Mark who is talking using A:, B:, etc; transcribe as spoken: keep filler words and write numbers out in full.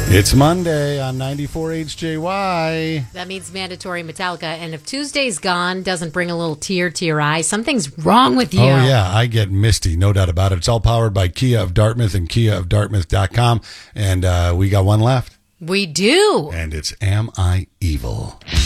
A: It's Monday on ninety-four H J Y.
B: That means mandatory Metallica. And if Tuesday's gone doesn't bring a little tear to your eye, something's wrong with you.
A: Oh, yeah. I get misty, no doubt about it. It's all powered by Kia of Dartmouth and kia of dartmouth dot com. And uh, we got one left.
B: We do.
A: And it's Am I Evil?